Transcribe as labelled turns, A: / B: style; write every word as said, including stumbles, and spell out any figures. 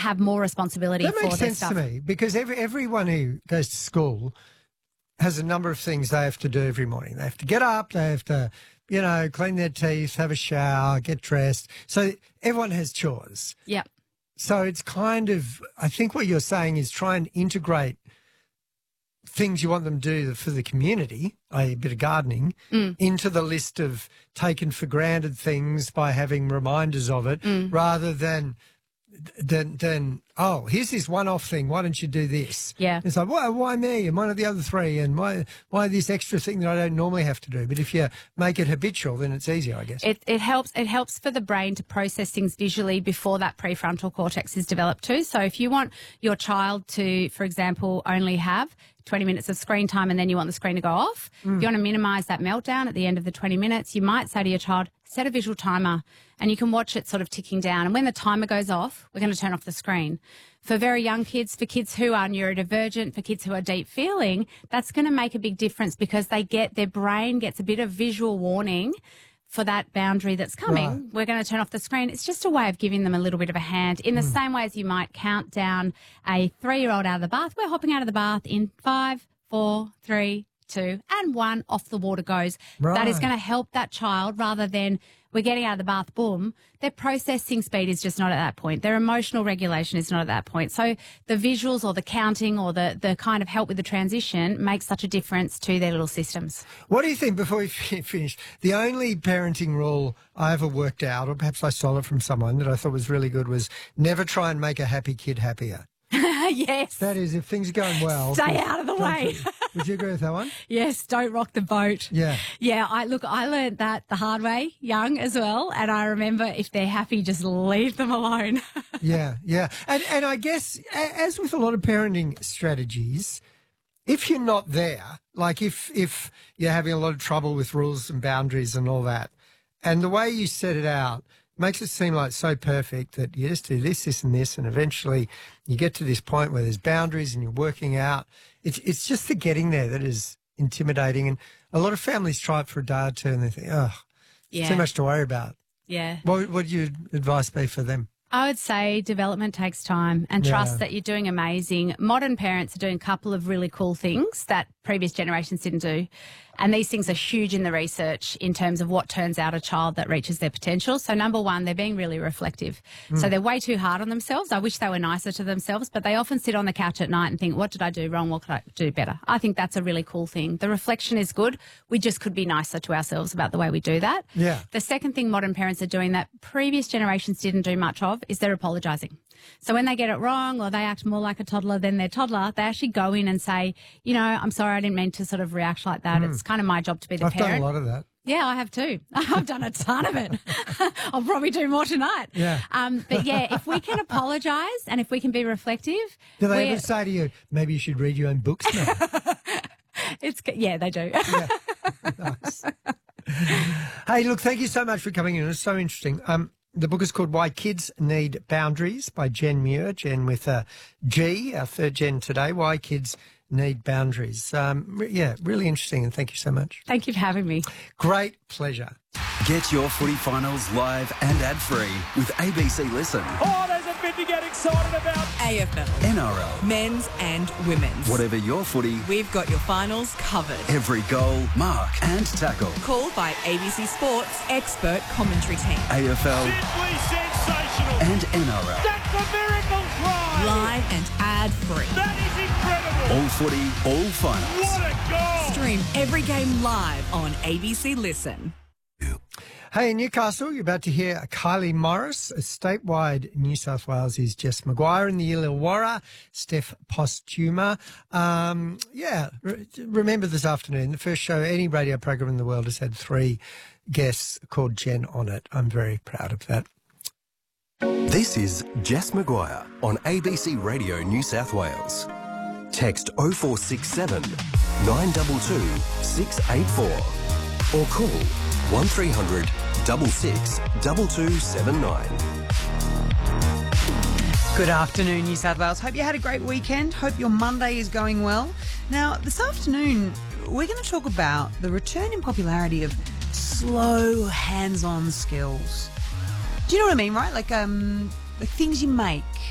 A: have more responsibility
B: that
A: for
B: makes
A: their
B: sense
A: stuff.
B: to me, because every, everyone who goes to school has a number of things they have to do every morning. They have to get up, they have to, you know, clean their teeth, have a shower, get dressed. So everyone has chores.
A: Yep.
B: So it's kind of, I think what you're saying is try and integrate things you want them to do for the community, that is a bit of gardening,
A: Mm.
B: into the list of taken for granted things by having reminders of it,
A: Mm.
B: rather than, than, than, oh, here's this one-off thing, why don't you do this?
A: Yeah.
B: It's like, why, why me and one of the other three, and why, why this extra thing that I don't normally have to do? But if you make it habitual, then it's easier, I guess.
A: It, it helps. It helps for the brain to process things visually before that prefrontal cortex is developed too. So if you want your child to, for example, only have twenty minutes of screen time and then you want the screen to go off,
B: Mm.
A: you want to minimise that meltdown at the end of the twenty minutes, you might say to your child, set a visual timer and you can watch it sort of ticking down. And when the timer goes off, we're going to turn off the screen. For very young kids, for kids who are neurodivergent, for kids who are deep feeling, that's going to make a big difference because they get, their brain gets a bit of visual warning for that boundary that's coming.
B: Right.
A: We're going to turn off the screen. It's just a way of giving them a little bit of a hand in the
B: Mm.
A: same way as you might count down a three-year-old out of the bath. We're hopping out of the bath in five, four, three, two, and one. Off the water goes. That is
B: Right.
A: going to help that child rather than we're getting out of the bath, boom. Their processing speed is just not at that point. Their emotional regulation is not at that point. So the visuals or the counting or the, the kind of help with the transition makes such a difference to their little systems.
B: What do you think, before we finish, the only parenting rule I ever worked out, or perhaps I stole it from someone that I thought was really good, was never try and make a happy kid happier.
A: Yes.
B: That is, if things are going well.
A: Stay out of the
B: don't
A: way.
B: you- Would you agree with that one?
A: Yes, don't rock the boat.
B: Yeah.
A: Yeah, I look, I learned that the hard way, young as well, and I remember if they're happy, just leave them alone.
B: Yeah, yeah. And and I guess, a- as with a lot of parenting strategies, if you're not there, like if if you're having a lot of trouble with rules and boundaries and all that, and the way you set it out makes it seem like so perfect that you just do this, this and this, and eventually you get to this point where there's boundaries and you're working out. It's, it's just the getting there that is intimidating. And a lot of families try it for a day or two and they think, oh,
A: Yeah.
B: too much to worry about.
A: Yeah.
B: What would your advice be for them?
A: I would say development takes time and
B: Yeah.
A: trust that you're doing amazing. Modern parents are doing a couple of really cool things that previous generations didn't do. And these things are huge in the research in terms of what turns out a child that reaches their potential. So number one, they're being really reflective.
B: Mm.
A: So they're way too hard on themselves. I wish they were nicer to themselves, but they often sit on the couch at night and think, what did I do wrong? What could I do better? I think that's a really cool thing. The reflection is good. We just could be nicer to ourselves about the way we do that.
B: Yeah.
A: The second thing modern parents are doing that previous generations didn't do much of is they're apologising. So when they get it wrong or they act more like a toddler than their toddler, they actually go in and say, you know, I'm sorry, I didn't mean to sort of react like that.
B: Mm.
A: It's kind of my job to be the
B: I've
A: parent.
B: done a lot of that.
A: Yeah, I have too. I've done a ton of it. I'll probably do more tonight.
B: Yeah.
A: Um, but yeah, if we can apologise and if we can be reflective,
B: Do they
A: we're-
B: ever say to you, maybe you should read your own books now?
A: it's yeah, they do.
B: Yeah. Nice. Hey, look, thank you so much for coming in. It's so interesting. Um, the book is called Why Kids Need Boundaries by Jen Muir, Jen with a G, our third Jen today. Why Kids Need Boundaries. Um, re- yeah, really interesting, and thank you so much.
A: Thank you for having me.
B: Great pleasure.
C: Get your footy finals live and ad-free with A B C Listen.
D: Oh, there's a bit to get excited about.
E: A F L.
C: N R L.
E: Men's and women's.
C: Whatever your footy,
E: We've got your finals covered.
C: every goal, mark and tackle.
E: Called by A B C Sports expert commentary team.
C: A F L
D: Simply sensational.
C: and N R L.
D: That's a miracle try.
E: Live and ad-free.
D: That is incredible.
C: All footy, all finals.
D: What a goal.
E: Stream every game live on A B C Listen.
B: Hey, in Newcastle, you're about to hear Kylie Morris. Statewide New South Wales is Jess Maguire in the Illawarra, Steph Postuma. Um, yeah, re- remember this afternoon, the first show, any radio program in the world has had three guests called Jen on it. I'm very proud of that.
F: This is Jess Maguire on A B C Radio New South Wales. Text oh four six seven, nine two two, six eight four or call one three hundred, six six, two two seven nine.
G: Good afternoon, New South Wales. Hope you had a great weekend. Hope your Monday is going well. Now, this afternoon, we're going to talk about the return in popularity of slow, hands-on skills. Do you know what I mean, right? Like, um, like things you make